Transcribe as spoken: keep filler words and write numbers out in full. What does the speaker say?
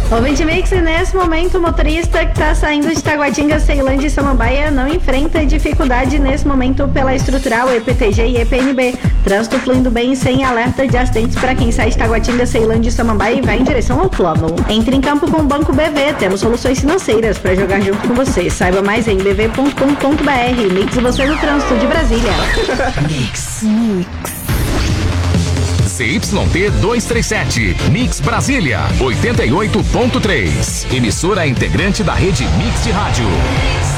Ouvinte Mix, nesse momento o motorista que está saindo de Taguatinga, Ceilândia e Samambaia não enfrenta dificuldade nesse momento pela estrutural E P T G e E P N B. Trânsito fluindo bem sem alerta de acidentes para quem sai de Taguatinga, Ceilândia e Samambaia e vai em direção ao plano. Entre em campo com o Banco B V, temos soluções financeiras para jogar junto com você. Saiba mais em b v ponto com ponto b r. Mix, você no trânsito de Brasília. Mix. Mix. C Y T duzentos e trinta e sete, Mix Brasília, oitenta e oito ponto três. Emissora integrante da rede Mix de Rádio.